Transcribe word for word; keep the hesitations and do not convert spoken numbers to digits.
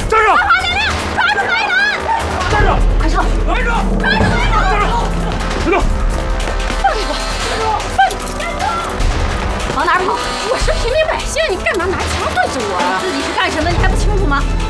站住！ 花花连连，抓住白兰！ 站住！ 快撤！ 站住！ 抓住白兰！ 站住！站住！ 放开我！放开我！往哪跑？我是平民百姓，你干嘛拿枪对着我？你自己是干什么的？你还不清楚吗？